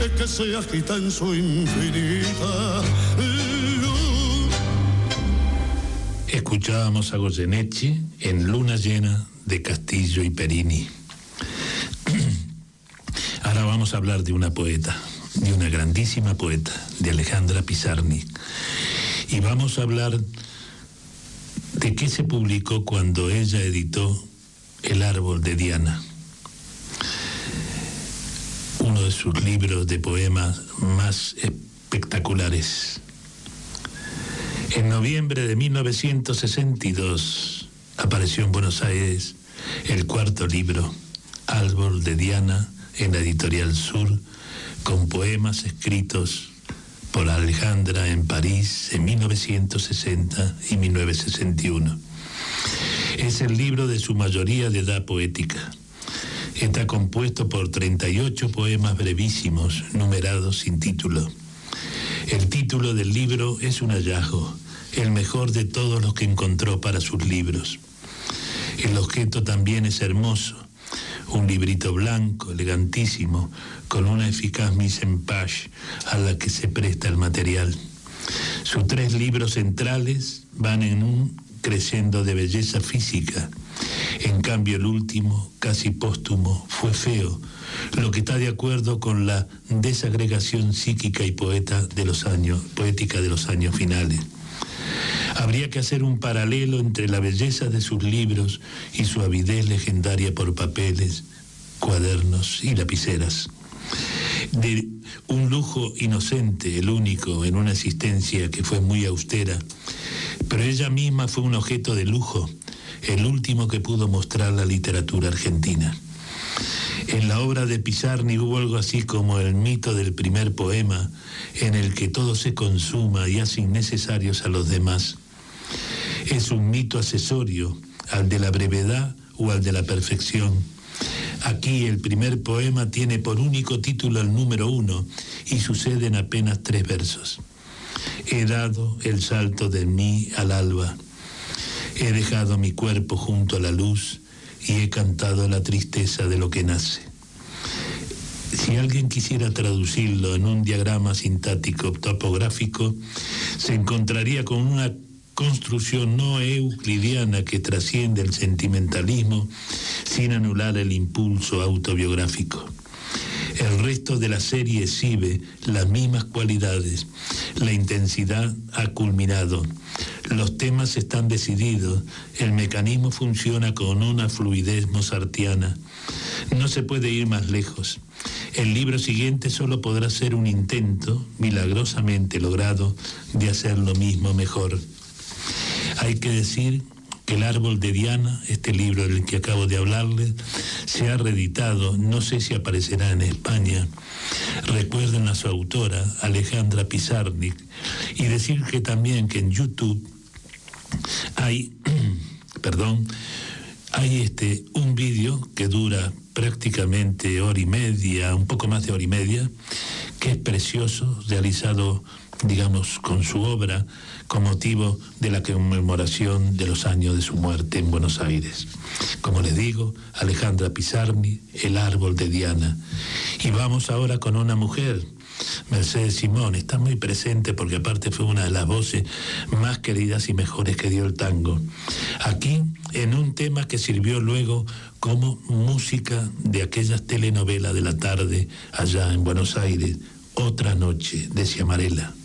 que se agita en su infinita luz. Escuchábamos a Goyeneche en Luna Llena de Castillo y Perini. Ahora vamos a hablar de una poeta, de una grandísima poeta, de Alejandra Pizarnik. Y vamos a hablar de qué se publicó cuando ella editó El árbol de Diana, uno de sus libros de poemas más espectaculares. En noviembre de 1962 apareció en Buenos Aires el cuarto libro, Árbol de Diana, en la Editorial Sur, con poemas escritos por Alejandra en París en 1960 y 1961. Es el libro de su mayoría de edad poética. Está compuesto por 38 poemas brevísimos, numerados sin título. El título del libro es un hallazgo, el mejor de todos los que encontró para sus libros. El objeto también es hermoso, un librito blanco, elegantísimo, con una eficaz mise en page a la que se presta el material. Sus 3 libros centrales van en un creciendo de belleza física. En cambio, el último, casi póstumo, fue feo, lo que está de acuerdo con la desagregación psíquica y poética de los años finales. Habría que hacer un paralelo entre la belleza de sus libros y su avidez legendaria por papeles, cuadernos y lapiceras. De un lujo inocente, el único en una existencia que fue muy austera, pero ella misma fue un objeto de lujo, el último que pudo mostrar la literatura argentina. En la obra de Pizarnik hubo algo así como el mito del primer poema, en el que todo se consuma y hace innecesarios a los demás. Es un mito accesorio al de la brevedad o al de la perfección. Aquí el primer poema tiene por único título el número 1 y sucede en apenas 3 versos. He dado el salto de mí al alba, he dejado mi cuerpo junto a la luz y he cantado la tristeza de lo que nace. Si alguien quisiera traducirlo en un diagrama sintático topográfico, se encontraría con una construcción no euclidiana que trasciende el sentimentalismo sin anular el impulso autobiográfico. El resto de la serie exhibe las mismas cualidades. La intensidad ha culminado. Los temas están decididos. El mecanismo funciona con una fluidez mozartiana. No se puede ir más lejos. El libro siguiente solo podrá ser un intento, milagrosamente logrado, de hacer lo mismo mejor. Hay que decir que El árbol de Diana, este libro del que acabo de hablarles, se ha reeditado, no sé si aparecerá en España. Recuerden a su autora, Alejandra Pizarnik, y decir que también que en YouTube hay un vídeo que dura prácticamente hora y media, un poco más de hora y media, que es precioso, realizado, digamos, con su obra, con motivo de la conmemoración de los años de su muerte en Buenos Aires. Como les digo, Alejandra Pizarnik, El árbol de Diana. Y vamos ahora con una mujer, Mercedes Simón. Está muy presente porque aparte fue una de las voces más queridas y mejores que dio el tango. Aquí, en un tema que sirvió luego como música de aquellas telenovelas de la tarde allá en Buenos Aires, Otra noche de Ciamarela.